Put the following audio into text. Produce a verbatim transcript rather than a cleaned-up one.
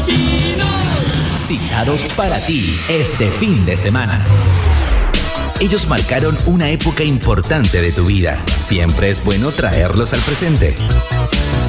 Citados para ti este fin de semana. Ellos marcaron una época importante de tu vida. Siempre es bueno traerlos al presente.